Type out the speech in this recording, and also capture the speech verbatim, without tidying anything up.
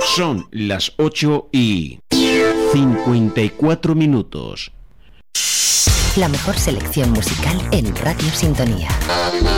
Son las ocho y cincuenta y cuatro minutos. La mejor selección musical en Radio Sintonía.